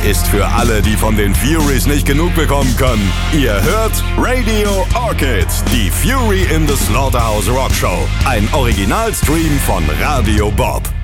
ist für alle, die von den Furies nicht genug bekommen können. Ihr hört Radio Orchid, die Fury in the Slaughterhouse Rock Show. Ein Originalstream von Radio Bob.